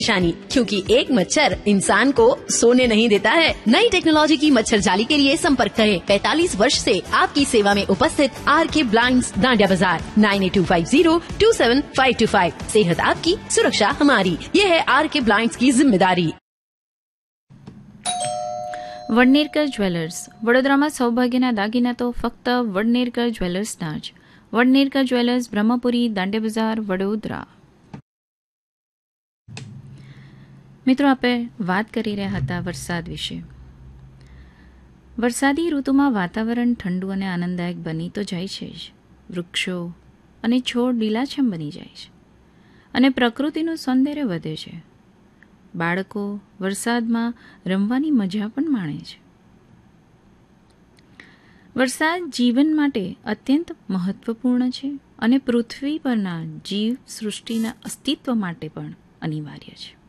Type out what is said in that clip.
परेशानी, क्योंकि एक मच्छर इंसान को सोने नहीं देता है। नई टेक्नोलॉजी की मच्छर जाली के लिए संपर्क करें 45 वर्ष से आपकी सेवा में उपस्थित RK ब्लाइंड्स, दांडिया बाजार 9825027525। सेहत आपकी, सुरक्षा हमारी, ये है RK ब्लाइंड्स की जिम्मेदारी। વડનેરકર જ્વેલર્સ વડોદરામાં સૌભાગ્યના દાગીના તો ફક્ત વડનેરકર જ્વેલર્સના જ. વડનેરકર જ્વેલર્સ, બ્રહ્મપુરી, દાંડિયા બજાર, વડોદરા. મિત્રો, આપણે વાત કરી રહ્યા હતા વરસાદ વિશે. વરસાદી ઋતુમાં વાતાવરણ ઠંડુ અને આનંદદાયક બની તો જાય છે જ. વૃક્ષો અને છોડ લીલાછમ બની જાય છે અને પ્રકૃતિનું સૌંદર્ય વધે છે. બાળકો વરસાદમાં રમવાની મજા પણ માણે છે. વરસાદ જીવન માટે અત્યંત મહત્વપૂર્ણ છે અને પૃથ્વી પરના જીવ સૃષ્ટિના અસ્તિત્વ માટે પણ અનિવાર્ય છે.